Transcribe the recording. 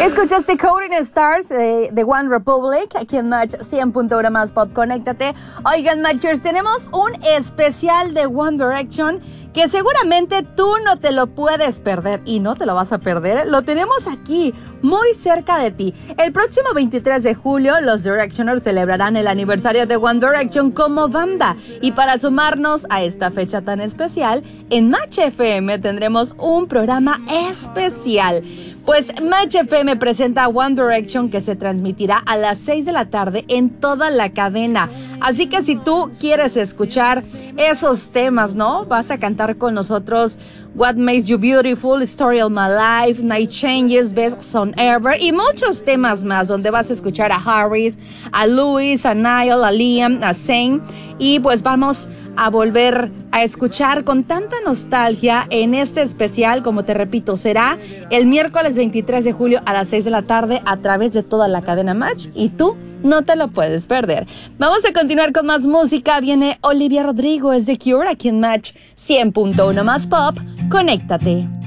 Escuchaste Counting Stars de One Republic, aquí en Match 100.1 más pop, conéctate. Oigan, Matchers, tenemos un especial de One Direction que seguramente tú no te lo puedes perder y no te lo vas a perder. Lo tenemos aquí, muy cerca de ti. El próximo 23 de julio, los Directioners celebrarán el aniversario de One Direction como banda. Y para sumarnos a esta fecha tan especial, en Match FM tendremos un programa especial. Pues Match FM presenta One Direction, que se transmitirá a las 6 de la tarde en toda la cadena. Así que si tú quieres escuchar esos temas, ¿no? Vas a cantar con nosotros What Makes You Beautiful, Story of My Life, Night Changes, Best Song Ever y muchos temas más, donde vas a escuchar a Harris, a Louis, a Niall, a Liam, a Zayn. Y pues vamos a volver a escuchar con tanta nostalgia en este especial. Como te repito, será el miércoles 23 de julio a las 6 de la tarde a través de toda la cadena Match y tú no te lo puedes perder. Vamos a continuar con más música. Viene Olivia Rodrigo, es The Cure, aquí en Match 100.1 más pop. Conéctate.